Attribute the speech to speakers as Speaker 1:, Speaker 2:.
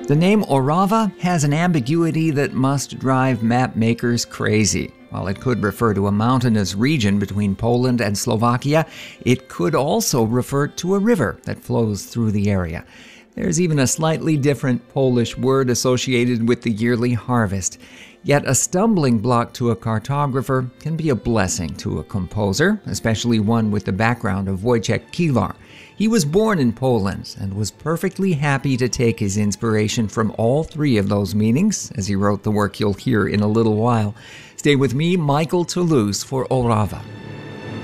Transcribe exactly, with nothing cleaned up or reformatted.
Speaker 1: The name Orava has an ambiguity that must drive map makers crazy. While it could refer to a mountainous region between Poland and Slovakia, it could also refer to a river that flows through the area. There's even a slightly different Polish word associated with the yearly harvest. Yet a stumbling block to a cartographer can be a blessing to a composer, especially one with the background of Wojciech Kilar. He was born in Poland and was perfectly happy to take his inspiration from all three of those meanings as he wrote the work you'll hear in a little while. Stay with me, Michael Toulouse, for Orava.